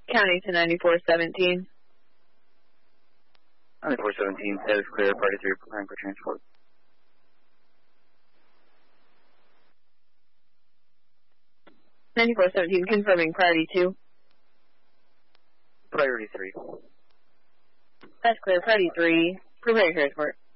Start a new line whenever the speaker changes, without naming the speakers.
County to 9417.
9417, status clear, party 3 preparing for transport.
Confirming priority 2.
Priority 3.
That's clear, priority 3, preparing transport.